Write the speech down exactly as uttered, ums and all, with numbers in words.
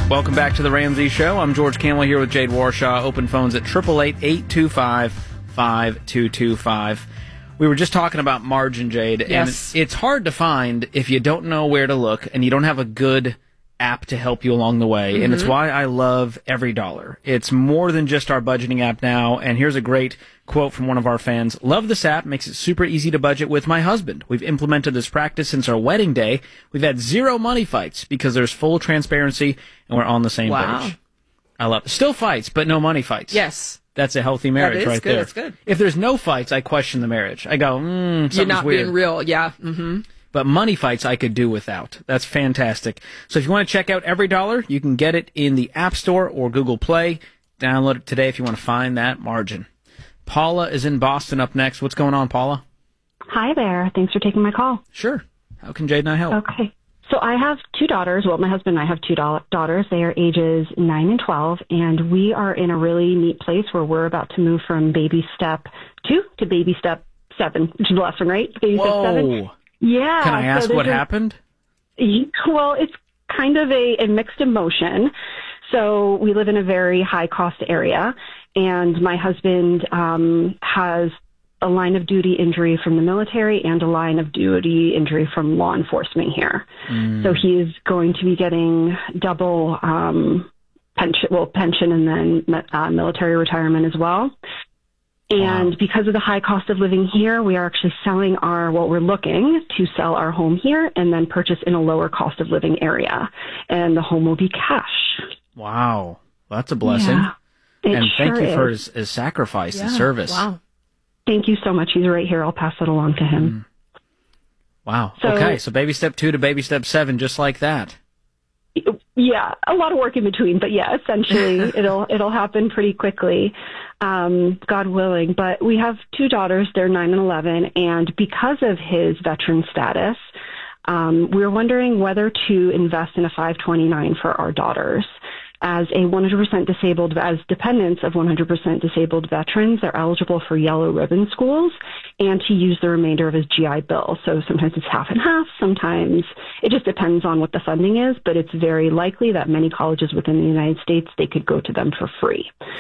Welcome back to the Ramsey Show. I'm George Camel here with Jade Warshaw. Open phones at eight eight eight, eight two five, five two two five. We were just talking about margin, Jade, Yes. and it's hard to find if you don't know where to look and you don't have a good app to help you along the way, mm-hmm. and it's why I love Every Dollar. It's more than just our budgeting app now, and here's a great quote from one of our fans. Love this app, makes it super easy to budget with my husband. We've implemented this practice since our wedding day. We've had zero money fights because there's full transparency and we're on the same Wow. page. I love it. Still fights, but no money fights. Yes. That's a healthy marriage That is right good, there. that's good. If there's no fights, I question the marriage. I go, mm, something's You're not weird. being real. Yeah. Mm-hmm. But money fights I could do without. That's fantastic. So if you want to check out Every Dollar, you can get it in the App Store or Google Play. Download it today if you want to find that margin. Paula is in Boston up next. What's going on, Paula? Hi there. Thanks for taking my call. Sure. How can Jade and I help? Okay. So I have two daughters. Well, my husband and I have two da- daughters. They are ages nine and twelve, and we are in a really neat place where we're about to move from baby step two to baby step seven, which is the last one, right? Baby step seven. Whoa. Yeah. Can I ask so what there's a- happened? Well, it's kind of a, a mixed emotion. So we live in a very high cost area, and my husband um, has a line of duty injury from the military and a line of duty injury from law enforcement here. Mm. So he is going to be getting double um, pension, well, pension and then uh, military retirement as well. And wow. because of the high cost of living here, we are actually selling our, well, we're looking to sell our home here and then purchase in a lower cost of living area. And the home will be cash. Wow. Well, that's a blessing. Yeah, it and thank sure you for is. his, his sacrifice Yeah. and service. Wow. Thank you so much. He's right here. I'll pass it along to him. Mm. Wow. So, okay. So baby step two to baby step seven, just like that. Yeah, a lot of work in between, but yeah, essentially it'll it'll happen pretty quickly, um, God willing. But we have two daughters; they're nine and eleven, and because of his veteran status, um, we were wondering whether to invest in a five twenty-nine for our daughters. As a one hundred percent disabled, as dependents of one hundred percent disabled veterans, they're eligible for yellow ribbon schools and to use the remainder of his G I Bill. So sometimes it's half and half, sometimes it just depends on what the funding is, but it's very likely that many colleges within the United States, they could go to them for free.